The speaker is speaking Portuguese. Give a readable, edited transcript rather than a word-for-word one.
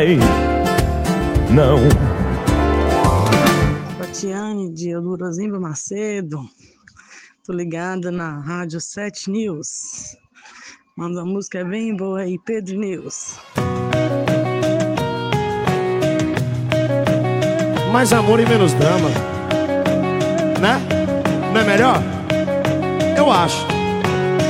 Não. Tatiane de Eudorosimbo Macedo. Tô ligada na Rádio 7 News. Manda a música é bem boa aí, Pedro News. Mais amor e menos drama, né? Não é melhor? Eu acho.